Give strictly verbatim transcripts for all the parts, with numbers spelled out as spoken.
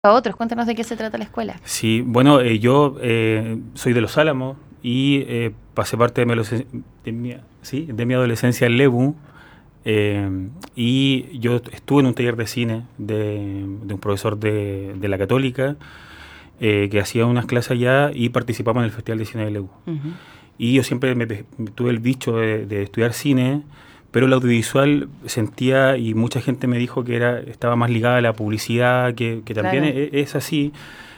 A otros, cuéntanos de qué se trata la escuela. Sí, bueno, eh, yo eh, soy de Los Álamos y eh, pasé parte de mi, adolesc- de mi, sí, de mi adolescencia en Lebu. Eh, y yo estuve en un taller de cine de, de un profesor de, de la Católica eh, que hacía unas clases allá y participamos en el Festival de Cine de Lebu. Uh-huh. Y yo siempre me, me tuve el bicho de, de estudiar cine, pero el audiovisual sentía, y mucha gente me dijo que era estaba más ligada a la publicidad, que, que también Claro. es, es así.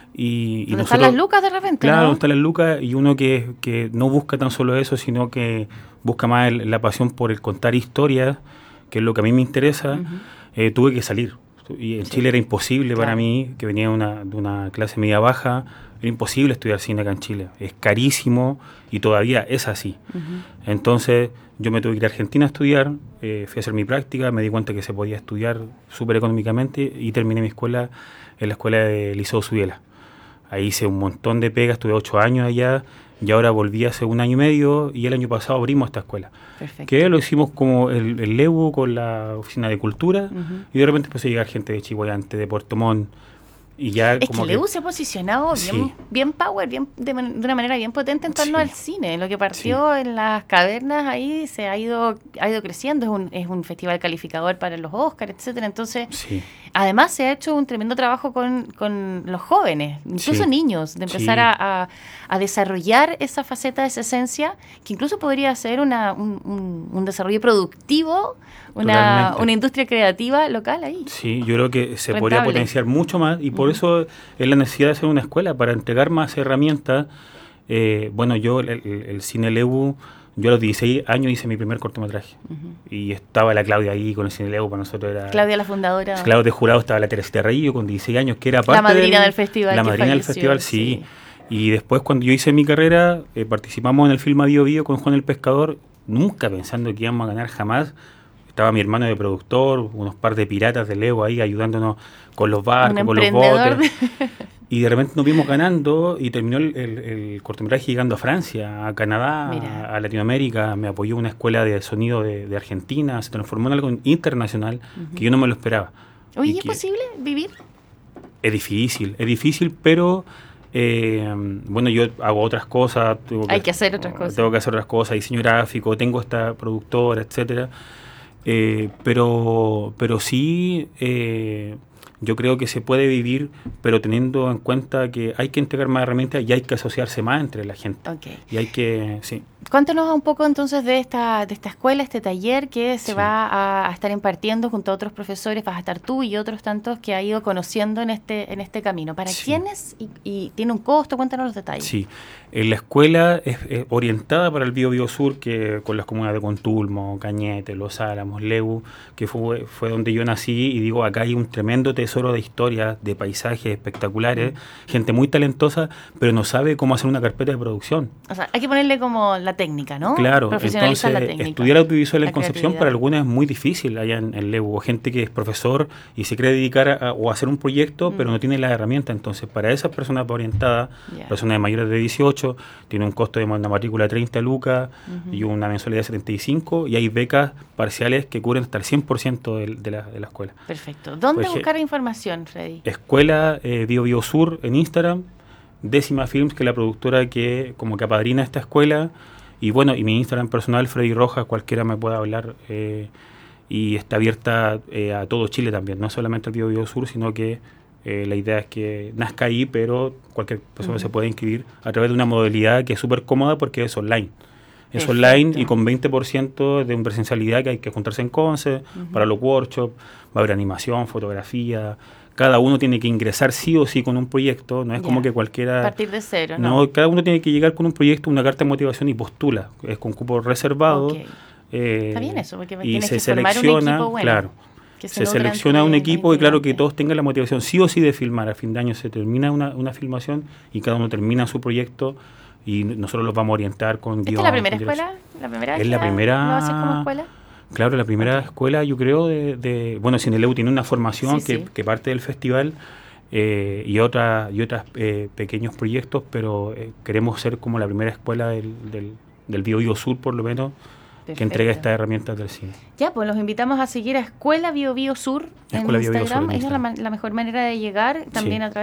Y, y Donde nosotros, están las lucas de repente, claro, ¿no? están las lucas, y uno que, que no busca tan solo eso, sino que busca más el, la pasión por el contar historias, que es lo que a mí me interesa, Uh-huh. eh, tuve que salir. Y en Sí. Chile era imposible Claro. para mí, que venía una, de una clase media baja, era imposible estudiar cine acá en Chile. Es carísimo y todavía es así. Uh-huh. Entonces yo me tuve que ir a Argentina a estudiar, eh, fui a hacer mi práctica, me di cuenta que se podía estudiar súper económicamente y terminé mi escuela en la escuela de Liceo Subiela. Ahí hice un montón de pegas, estuve ocho años allá y ahora volví hace un año y medio y el año pasado abrimos esta escuela. Perfecto. Que lo hicimos como el, el Lebu con la oficina de cultura Uh-huh. y de repente empezó a llegar gente de Chihuayante, de Puerto Montt y ya Es como que Lebu se ha posicionado Sí. bien, bien power, bien de, man- de una manera bien potente en torno Sí. al cine. Lo que partió en las cavernas ahí se ha ido ha ido creciendo. Es un, es un festival calificador para los Oscars, etcétera. Entonces, Sí. además se ha hecho un tremendo trabajo con, con los jóvenes, incluso Sí. niños, de empezar Sí. a, a, a desarrollar esa faceta, esa esencia, que incluso podría ser una, un, un, un desarrollo productivo, una, Totalmente. una industria creativa local ahí. Sí, yo creo que se Rentable. podría potenciar mucho más y por Ujú. eso es la necesidad de hacer una escuela, para entregar más herramientas. Eh, bueno, yo el, el, el Cine Lebu, yo a los dieciséis años hice mi primer cortometraje. Ujú. Y estaba la Claudia ahí con el Cine Lebu, para nosotros era... Claudia, la fundadora. Claro, de jurado estaba la Teresita Reyes con dieciséis años, que era parte La madrina del, del festival. La que madrina del falleció, festival, sí. Y después cuando yo hice mi carrera, eh, participamos en el Film Bio Bio con Juan el Pescador, nunca pensando que íbamos a ganar jamás. Estaba mi hermano de productor, unos par de piratas de Lebu ahí ayudándonos con los barcos, Un con los emprendedor. botes. Y de repente nos vimos ganando y terminó el, el, el cortometraje llegando a Francia, a Canadá, Mira. a, a Latinoamérica. Me apoyó una escuela de sonido de, de Argentina, se transformó en algo internacional Ujú. que yo no me lo esperaba. Oye, Y ¿es que posible vivir? es difícil, es difícil, pero eh, bueno, yo hago otras cosas. Tengo Hay que hacer otras cosas. Tengo que hacer otras cosas, diseño gráfico, tengo esta productora, etcétera. Eh, pero, pero sí, eh, yo creo que se puede vivir, pero teniendo en cuenta que hay que entregar más herramientas y hay que asociarse más entre la gente. Ok. Y hay que, sí. Cuéntanos un poco entonces de esta, de esta escuela, este taller que se Sí. va a, a estar impartiendo junto a otros profesores. Vas a estar tú y otros tantos que ha ido conociendo en este, en este camino. ¿Para Sí. quiénes? Y, y tiene un costo, cuéntanos los detalles. Sí, eh, la escuela es, es orientada para el Bio Bio Sur, que con las comunas de Contulmo, Cañete, Los Álamos, Lebu, que fue, fue donde yo nací, y digo, acá hay un tremendo tesoro de historias, de paisajes espectaculares, Mm. gente muy talentosa, pero no sabe cómo hacer una carpeta de producción. O sea, hay que ponerle como la técnica, ¿no? Claro, Profesionalizar entonces la técnica. estudiar audiovisual en la Concepción creatividad. para algunas es muy difícil allá en, en Lebu, o gente que es profesor y se quiere dedicar a, o a hacer un proyecto, Mm. pero no tiene las herramientas. Entonces, para esas personas orientadas, Ya. personas de mayores de dieciocho, tiene un costo de una matrícula de treinta lucas Ujú. y una mensualidad de setenta y cinco, y hay becas parciales que cubren hasta el cien por ciento de, de, la, de la escuela. Perfecto. ¿Dónde Pues, buscar información, Freddy? Escuela eh, Bio Bio Sur en Instagram, Décima Films, que es la productora que como que apadrina esta escuela, y bueno, y mi Instagram personal, Freddy Rojas, cualquiera me pueda hablar, eh, y está abierta eh, a todo Chile también, no solamente al Bio Bio Sur, sino que eh, la idea es que nazca ahí, pero cualquier persona Ujú. se puede inscribir a través de una modalidad que es súper cómoda porque es online. Es Perfecto. online y con veinte por ciento de una presencialidad, que hay que juntarse en Conce, Ujú. para los workshops, va a haber animación, fotografía. Cada uno tiene que ingresar sí o sí con un proyecto, no es Ya. como que cualquiera... Partir de cero, ¿no? No, cada uno tiene que llegar con un proyecto, una carta de motivación y postula. Es con cupo reservado. Ok. eh, Está bien eso, porque y tienes se que formar un selecciona, equipo bueno. claro, que se nutra selecciona entre un los equipo y claro que integrantes. todos tengan la motivación sí o sí de filmar. A fin de año se termina una, una filmación y cada uno termina su proyecto y nosotros los vamos a orientar con ¿Esta guión, es la primera con dirección. escuela? ¿La primera Es vez la que primera- lo haces como escuela? Claro, la primera Ok. escuela, yo creo, de, de bueno, Cineleu tiene una formación Sí, que, sí. que parte del festival eh, y otras y otras eh, pequeños proyectos, pero eh, queremos ser como la primera escuela del, del, del Bio Bio Sur, por lo menos, que entrega estas herramientas del cine. Ya, pues los invitamos a seguir a Escuela Bio Bio Sur en Escuela Bio Bio Sur Instagram. en Esa es la, Instagram. la mejor manera de llegar también Sí. a través